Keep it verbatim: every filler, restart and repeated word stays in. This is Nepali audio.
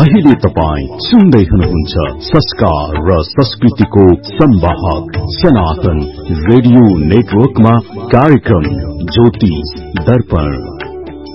अहिले तपाई सुन्दै हुनुहुन्छ संस्कार र संस्कृतिको संवाहक सनातन रेडियो नेटवर्कमा कार्यक्रम ज्योति दर्पण।